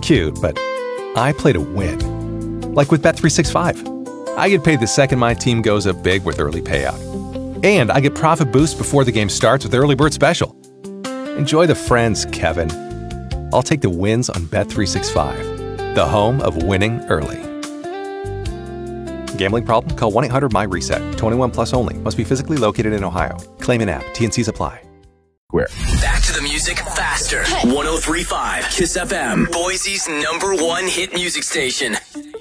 cute, but I play to win. Like with Bet365. I get paid the second my team goes up big with early payout. And I get profit boost before the game starts with Early Bird Special. Enjoy the friends, Kevin. I'll take the wins on Bet365, the home of winning early. Gambling problem? Call 1-800-MY-RESET. 21 plus only. Must be physically located in Ohio. Claim in app. T&Cs apply. Back to the music faster. 103.5 KISS FM, Boise's #1 hit music station.